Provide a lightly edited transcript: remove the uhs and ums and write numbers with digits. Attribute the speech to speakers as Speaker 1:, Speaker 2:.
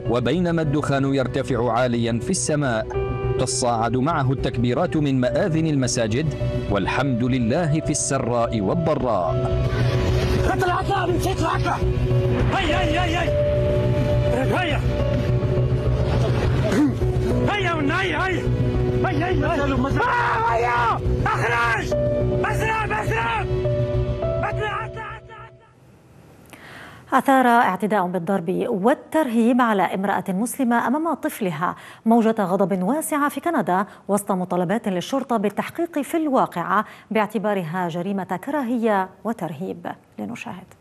Speaker 1: وبينما الدخان يرتفع عاليا في السماء تصاعد معه التكبيرات من مآذن المساجد والحمد لله في السراء والضراء.
Speaker 2: هيا هيا هيا اخرج اسرع.
Speaker 3: أثار اعتداء بالضرب والترهيب على امرأة مسلمة أمام طفلها موجة غضب واسعة في كندا وسط مطالبات للشرطة بالتحقيق في الواقعة باعتبارها جريمة كراهية وترهيب. لنشاهد.